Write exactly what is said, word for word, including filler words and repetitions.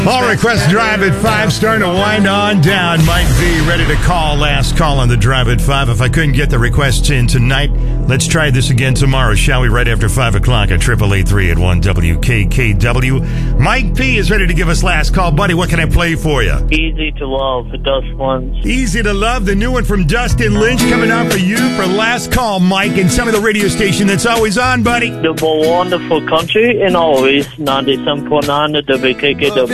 All requests Drive at five, starting to wind on down. Mike V ready to call. Last call on the Drive at five. If I couldn't get the requests in tonight, let's try this again tomorrow, shall we? Right after five o'clock at triple eight three at one W K K W. Mike P is ready to give us last call. Buddy, what can I play for you? Easy to Love for Dust Lynch. Easy to Love, the new one from Dustin Lynch, coming out for you for last call, Mike. And some of the radio station that's always on, buddy. The more wonderful country and always ninety-seven point nine W K K W.